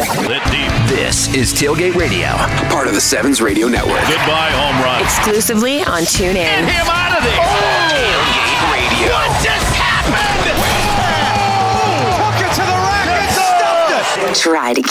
Lit deep. This is Tailgate Radio, part of the Sevens Radio Network. Goodbye, home run. Exclusively on TuneIn. Get him out of there. Tailgate Radio. What just happened? Took it to the rack and stuffed it. Try to